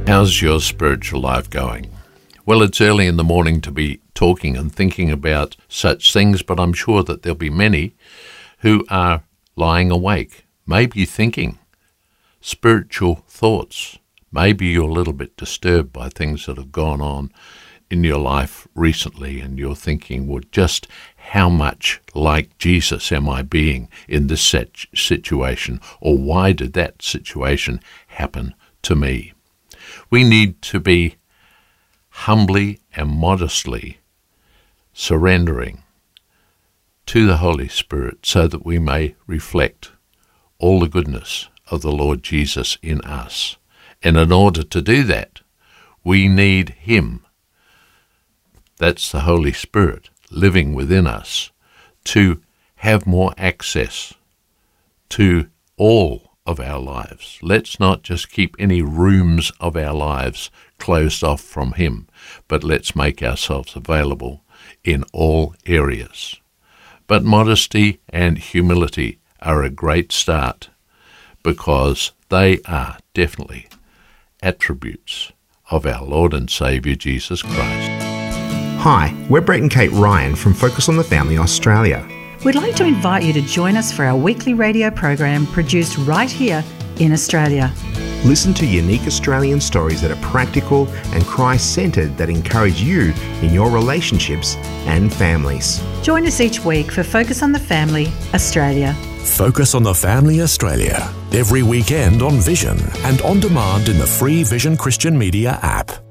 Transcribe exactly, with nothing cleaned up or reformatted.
How's your spiritual life going? Well, it's early in the morning to be talking and thinking about such things, but I'm sure that there'll be many who are lying awake, maybe thinking spiritual thoughts. Maybe you're a little bit disturbed by things that have gone on in your life recently, and you're thinking, well, just how much like Jesus am I being in this situation, or why did that situation happen to me? We need to be humbly and modestly surrendering to the Holy Spirit so that we may reflect all the goodness of the Lord Jesus in us. And in order to do that, we need Him. That's the Holy Spirit living within us to have more access to all of our lives. Let's not just keep any rooms of our lives closed off from Him, but let's make ourselves available in all areas. But modesty and humility are a great start because they are definitely attributes of our Lord and Saviour Jesus Christ. Hi, we're Brett and Kate Ryan from Focus on the Family Australia. We'd like to invite you to join us for our weekly radio program produced right here in Australia. Listen to unique Australian stories that are practical and Christ-centred that encourage you in your relationships and families. Join us each week for Focus on the Family Australia. Focus on the Family Australia, every weekend on Vision and on demand in the free Vision Christian Media app.